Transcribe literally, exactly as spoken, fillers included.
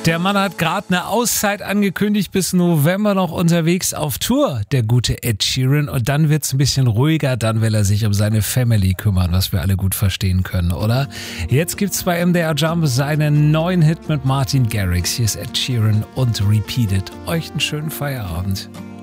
Der Mann hat gerade eine Auszeit angekündigt, bis November noch unterwegs auf Tour, der gute Ed Sheeran. Und dann wird's ein bisschen ruhiger, dann will er sich um seine Family kümmern, was wir alle gut verstehen können, oder? Jetzt gibt's bei M D R Jump seinen neuen Hit mit Martin Garrix. Hier ist Ed Sheeran und Repeated. Euch einen schönen Feierabend.